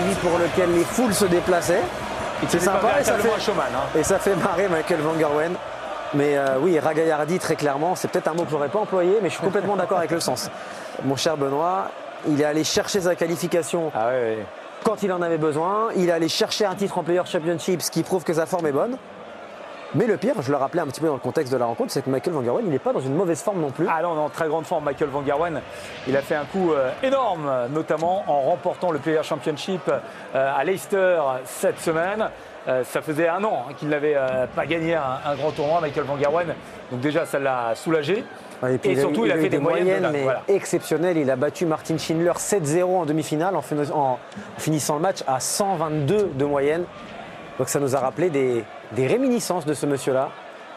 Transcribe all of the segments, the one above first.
celui pour lequel les foules se déplaçaient. C'est sympa et ça fait marrer Michael Van Gerwen. Mais oui, ragaillardi très clairement, c'est peut-être un mot que je n'aurais pas employé, mais je suis complètement d'accord avec le sens. Mon cher Benoît, il est allé chercher sa qualification quand il en avait besoin. Il est allé chercher un titre en Players Championship, ce qui prouve que sa forme est bonne. Mais le pire, je le rappelais un petit peu dans le contexte de la rencontre, c'est que Michael Van Gerwen, il n'est pas dans une mauvaise forme non plus. Ah non, en très grande forme, Michael Van Gerwen. Il a fait un coup énorme, notamment en remportant le Players Championship à Leicester cette semaine. Ça faisait un an qu'il n'avait pas gagné un grand tournoi, Michael Van Gerwen. Donc déjà, ça l'a soulagé. Et surtout, il a fait des moyennes mais exceptionnelles. Il a battu Martin Schindler 7-0 en demi-finale en finissant le match à 122 de moyenne. Donc ça nous a rappelé des réminiscences de ce monsieur-là.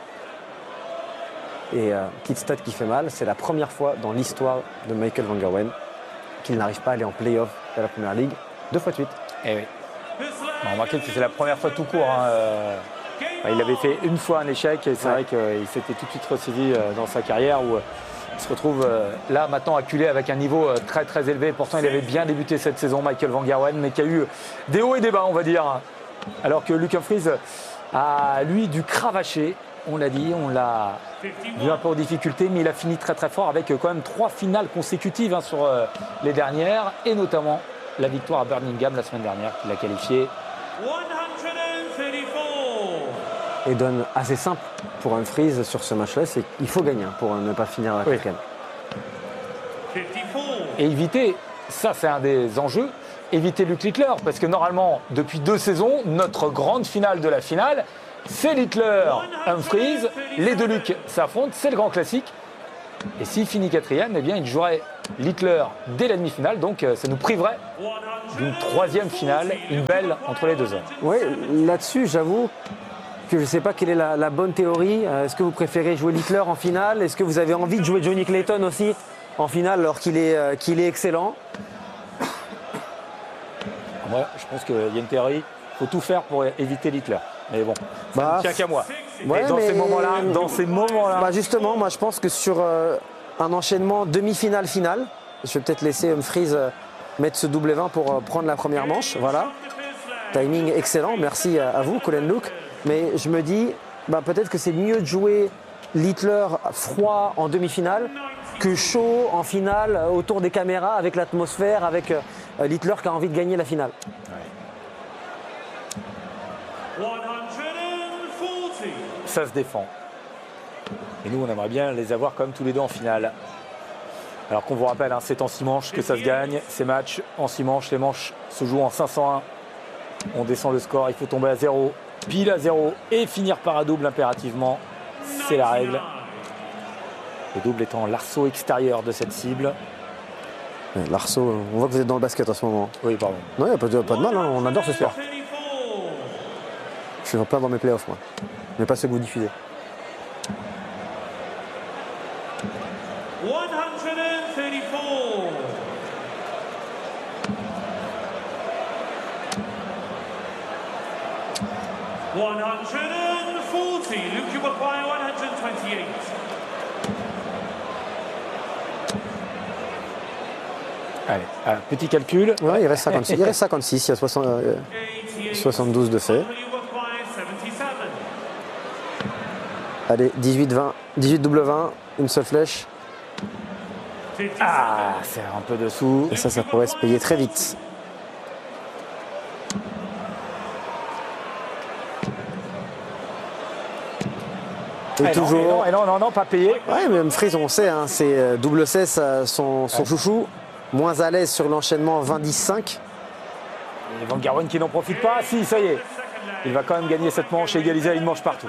Et petite stat qui fait mal, c'est la première fois dans l'histoire de Michael Van Gerwen qu'il n'arrive pas à aller en play-off de la Première Ligue 2 fois de suite. Eh oui. Remarquez que c'est la première fois tout court. Il avait fait une fois un échec et c'est vrai qu'il s'était tout de suite ressaisi dans sa carrière où il se retrouve là maintenant acculé avec un niveau très très élevé. Pourtant il avait bien débuté cette saison, Michael Van Gerwen, mais qui a eu des hauts et des bas, on va dire. Alors que Luc Humphries a lui dû cravacher, on l'a dit, on l'a vu un peu en difficulté, mais il a fini très très fort avec quand même 3 finales consécutives sur les dernières et notamment la victoire à Birmingham la semaine dernière qui l'a qualifié. Et donne assez simple pour Humphries sur ce match-là, c'est qu'il faut gagner pour ne pas finir à la quatrième. Et éviter, ça c'est un des enjeux, éviter Luke Littler, parce que normalement, depuis 2 saisons, notre grande finale de la finale, c'est Littler-Humphries, les deux Luc s'affrontent, c'est le grand classique. Et s'il finit quatrième, eh bien il jouerait Littler dès la demi-finale, donc ça nous priverait d'une 3e finale, une belle entre les 2 hommes. Oui, là-dessus, j'avoue que je ne sais pas quelle est la bonne théorie. Est-ce que vous préférez jouer Littler en finale? Est-ce que vous avez envie de jouer Johnny Clayton aussi en finale alors qu'il est excellent? Moi, je pense qu'il y a une théorie, il faut tout faire pour éviter Littler. Mais bon, ça ne tient qu'à moi. Ouais, dans ces moments-là. Justement, moi je pense que sur un enchaînement demi-finale-finale, je vais peut-être laisser Humphries mettre ce double 20 pour prendre la première manche. Voilà. Timing excellent, merci à vous, Colin Luke. Mais je me dis, peut-être que c'est mieux de jouer Littler froid en demi-finale que chaud en finale autour des caméras avec l'atmosphère, avec Littler qui a envie de gagner la finale. Ça se défend. Et nous, on aimerait bien les avoir quand même tous les deux en finale. Alors qu'on vous rappelle, c'est en 6 manches que ça se gagne. Ces matchs en 6 manches, les manches se jouent en 501. On descend le score, il faut tomber à 0, pile à 0 et finir par un double impérativement. C'est la règle. Le double étant l'arceau extérieur de cette cible. L'arceau, on voit que vous êtes dans le basket en ce moment. Oui, pardon. Non, il n'y a pas de mal, on adore ce sport. Je suis en plein dans mes playoffs, moi. Mais pas ceux que vous diffusez. 140, Luke, you require 128. Allez, petit calcul. Ouais, il reste 56, il reste 56, il y a 72 de fait. Allez, 18-20, 18 double 20, une seule flèche. Ah, c'est un peu dessous. Et ça pourrait se payer très vite. Et toujours. Non, pas payé. Ouais, mais Humphries, on sait, c'est double 16, son chouchou. Moins à l'aise sur l'enchaînement 20-10-5. Et Van Gerwen qui n'en profite pas. Si, ça y est. Il va quand même gagner cette manche et égaliser à une manche partout.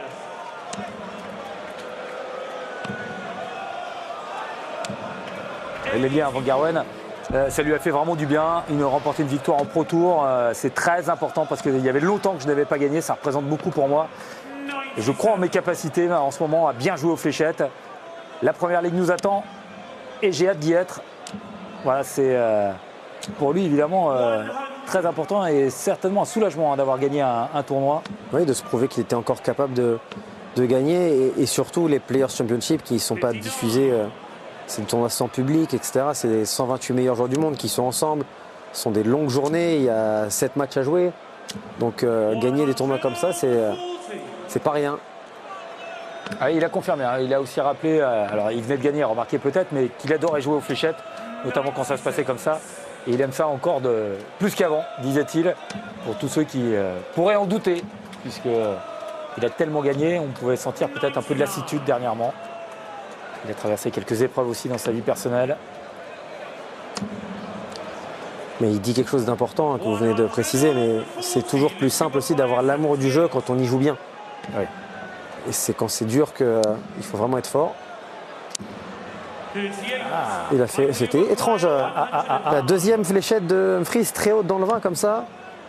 Il est bien, Van Gerwen. Ça lui a fait vraiment du bien. Il a remporté une victoire en Pro Tour. C'est très important parce qu'il y avait longtemps que je n'avais pas gagné. Ça représente beaucoup pour moi. Et je crois en mes capacités en ce moment à bien jouer aux fléchettes. La Première Ligue nous attend et j'ai hâte d'y être. Voilà, c'est pour lui évidemment très important et certainement un soulagement d'avoir gagné un tournoi. Oui, de se prouver qu'il était encore capable de gagner et surtout les Players Championship qui ne sont pas diffusés. C'est le tournoi sans public, etc. C'est les 128 meilleurs joueurs du monde qui sont ensemble. Ce sont des longues journées, il y a 7 matchs à jouer. Donc gagner des tournois comme ça, c'est pas rien. Ah, il a confirmé, hein. Il a aussi rappelé, alors il venait de gagner, remarquez peut-être, mais qu'il adorait jouer aux fléchettes, notamment quand ça se passait comme ça. Et il aime ça encore plus qu'avant, disait-il, pour tous ceux qui pourraient en douter, puisqu'il a tellement gagné, on pouvait sentir peut-être un peu de lassitude dernièrement. Il a traversé quelques épreuves aussi dans sa vie personnelle. Mais il dit quelque chose d'important, hein, que vous venez de préciser, mais c'est toujours plus simple aussi d'avoir l'amour du jeu quand on y joue bien. Oui. Et c'est quand c'est dur qu'il faut vraiment être fort. Il a fait, c'était étrange. La deuxième fléchette de Humphries très haute dans le vin comme ça.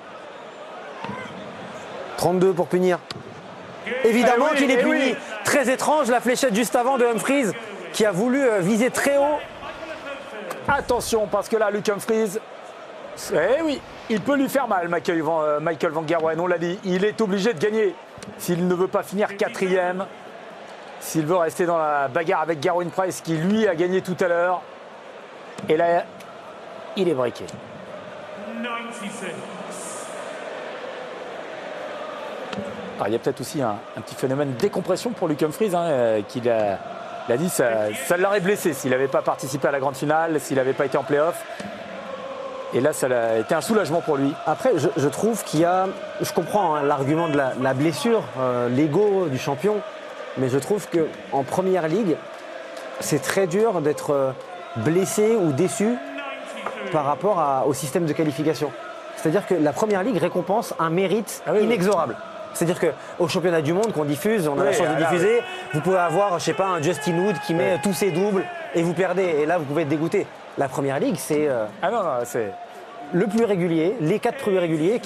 32 pour punir. Évidemment qu'il est puni. Oui. Très étrange la fléchette juste avant de Humphries qui a voulu viser très haut. Attention parce que là, Luke Humphries, oui, il peut lui faire mal, Michael Van Gerwen, on l'a dit. Il est obligé de gagner s'il ne veut pas finir 4e. S'il veut rester dans la bagarre avec Gerwyn Price qui lui a gagné tout à l'heure. Et là, il est breaké. 96. Alors, il y a peut-être aussi un petit phénomène de décompression pour Luke Humphries, hein, qu'il a dit, ça l'aurait blessé s'il n'avait pas participé à la grande finale, s'il n'avait pas été en play-off. Et là, ça a été un soulagement pour lui. Après, je trouve qu'il y a... Je comprends hein, l'argument de la blessure, l'ego du champion. Mais je trouve qu'en première ligue, c'est très dur d'être blessé ou déçu par rapport au système de qualification. C'est-à-dire que la première ligue récompense un mérite inexorable. C'est-à-dire qu'au championnat du monde qu'on diffuse, on a la chance de diffuser, vous pouvez avoir, je sais pas, un Justin Wood qui met tous ses doubles et vous perdez. Et là, vous pouvez être dégoûté. La première ligue, c'est c'est le plus régulier, les 4 plus réguliers